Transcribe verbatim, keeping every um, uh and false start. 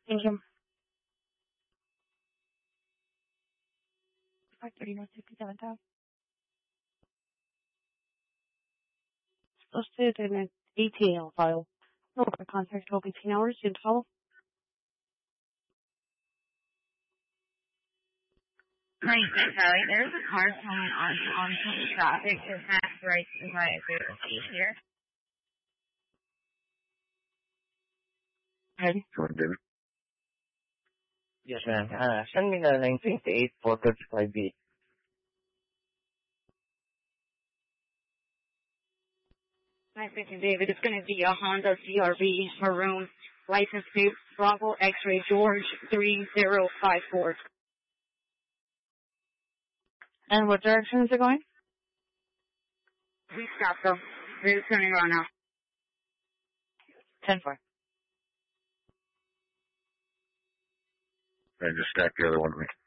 Thank you. five thirty North sixty-seventh Ave. Posted in an A T L file. No contact twelve eighteen hours. Didn't follow. Right, Sally. There's a car coming on on some traffic to pass right by a vehicle here. Ready? Yes, ma'am. Uh, send me the nine fifty-eight four thirty-five B. nine fifty David, it's going to be a Honda C R V maroon, license plate Bravo X-ray George three zero five four. And what direction is it going? We stopped them. We're turning around now. ten four. I just stacked the other one to me.